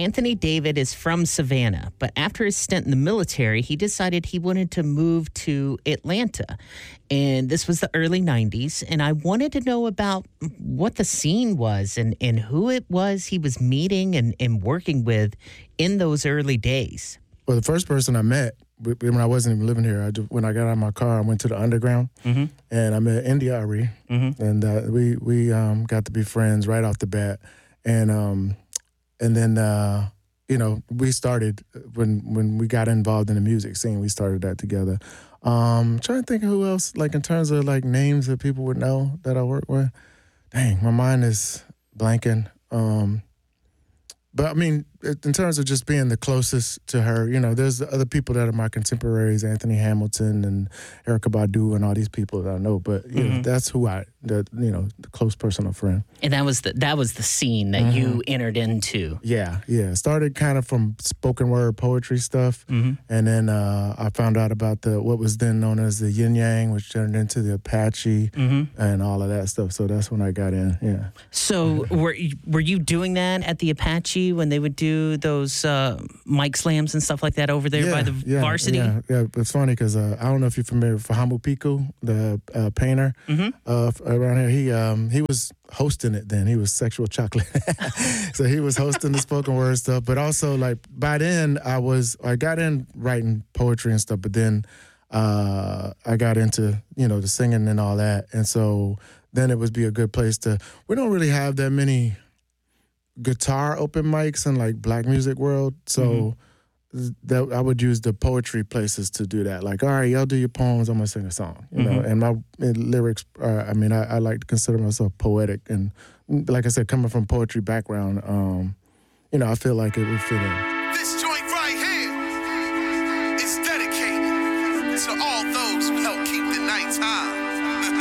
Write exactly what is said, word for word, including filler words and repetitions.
Anthony David is from Savannah, but after his stint in the military, he decided he wanted to move to Atlanta. And this was the early nineties, and I wanted to know about what the scene was and, and who it was he was meeting and, and working with in those early days. Well, the first person I met when I wasn't even living here, I just, when I got out of my car, I went to the underground, mm-hmm. and I met Indy Ari, mm-hmm. and uh, we we um, got to be friends right off the bat, and um, and then uh, you know we started when when we got involved in the music scene, we started that together. Um, trying to think of who else, like in terms of like names that people would know that I work with. Dang, my mind is blanking. Um, But, I mean, in terms of just being the closest to her, you know, there's other people that are my contemporaries, Anthony Hamilton and Erykah Badu and all these people that I know. But, you mm-hmm. know, that's who I, the, you know, the close personal friend. And that was the, that was the scene that mm-hmm. you entered into. Yeah, yeah. Started kind of from spoken word poetry stuff. Mm-hmm. And then uh, I found out about the what was then known as the Yin Yang, which turned into the Apache mm-hmm. and all of that stuff. So that's when I got in, yeah. So were, were you doing that at the Apache when they would do those uh, mic slams and stuff like that over there yeah, by the yeah, varsity? Yeah, yeah. It's funny because uh, I don't know if you're familiar with Fahamu Piku, the uh, painter mm-hmm. uh, around here. He um, he was hosting it then. He was Sexual Chocolate. So he was hosting the spoken word stuff. But also, like, by then, I was, I got in writing poetry and stuff, but then uh, I got into, you know, the singing and all that. And so then it would be a good place to, we don't really have that many guitar open mics in like black music world, so mm-hmm. that I would use the poetry places to do that. Like, all right, y'all do your poems, I'm gonna sing a song, you mm-hmm. know. And my and lyrics, uh, I mean, I, I like to consider myself poetic, and like I said, coming from poetry background, um, you know, I feel like it would fit in. This joint right here is dedicated to all those who help keep the nighttime